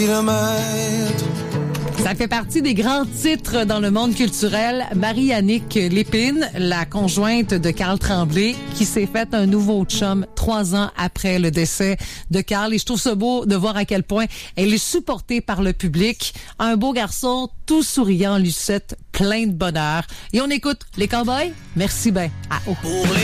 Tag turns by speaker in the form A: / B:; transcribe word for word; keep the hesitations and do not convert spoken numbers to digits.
A: Ça fait partie des grands titres dans le monde culturel. Marie-Annick Lépine, la conjointe de Carl Tremblay, qui s'est fait un nouveau chum trois ans après le décès de Carl. Et je trouve ça beau de voir à quel point elle est supportée par le public. Un beau garçon, tout souriant, Lucette, plein de bonheur. Et on écoute les Cowboys. Merci ben. À haut.